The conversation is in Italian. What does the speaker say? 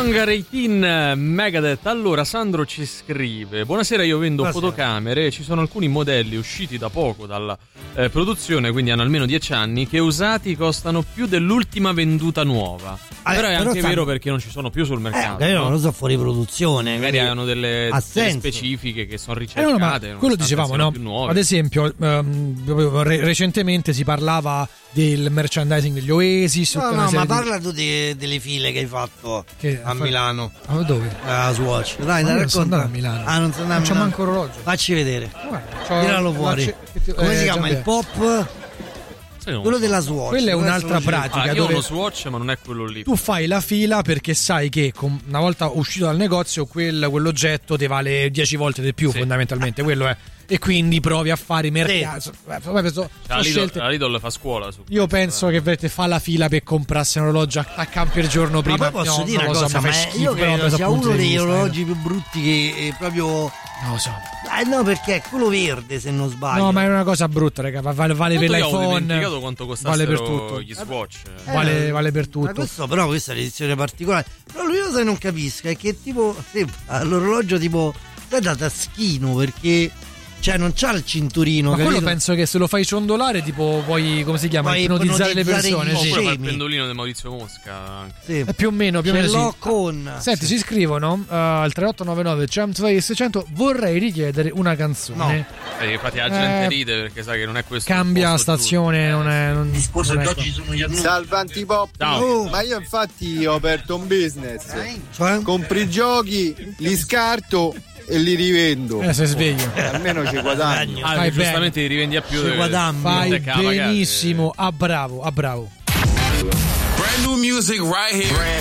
Hunger 18 Megadeth. Allora Sandro ci scrive: buonasera, io vendo fotocamere e ci sono alcuni modelli usciti da poco dalla produzione, quindi hanno almeno 10 anni, che usati costano più dell'ultima venduta nuova. Però è anche vero perché non ci sono più sul mercato. Non lo so, fuori produzione. Magari hanno delle specifiche che sono ricercate. Ma quello dicevamo, no? Ad esempio, recentemente si parlava del merchandising degli Oasis. Ma parla tu delle file che hai fatto a Milano. Ma dove? A Swatch. Dai, non sono andato a Milano. Non c'ho manco orologio. Facci vedere. Tiralo fuori. Come si chiama? Il pop? Quello della Swatch. Quella è un'altra pratica. Io ho uno Swatch, ma non è quello lì. Tu fai la fila perché sai che una volta uscito dal negozio quell'oggetto ti vale 10 volte di più, fondamentalmente. Quello è. E quindi provi a fare mercato. La Lidl fa scuola su. Io penso che fa la fila per comprarsi un orologio a campi il giorno prima. Ma poi posso dire una cosa, ma io credo sia uno degli orologi più brutti che proprio. Non lo so. No, perché è quello verde, se non sbaglio. No, ma è una cosa brutta, raga. Vale per l'iPhone. Io ho dimenticato quanto costassero vale per tutto. Gli Swatch. Vale per tutto. Ma questa è l'edizione particolare. Però l'unica cosa che non capisco è che tipo l'orologio tipo è da taschino, perché non c'ha il cinturino. Ma capito? quello penso che se lo fai ciondolare tipo puoi, come si chiama, ipnotizzare le persone. Sì. Il pendolino di Maurizio Mosca anche. Sì. È più o meno sì. Con Senti, ci scrivono al 3899 106 600 vorrei richiedere una canzone. Infatti la gente ride perché sa che non è questo. Cambia stazione, non è Salve Antipop. Ma io infatti ho aperto un business. Compri i giochi, li scarto e li rivendo. Sei sveglio. Almeno ci guadagno. Giustamente li rivendi a più. Fai benissimo. Bravo. Brand new music right here.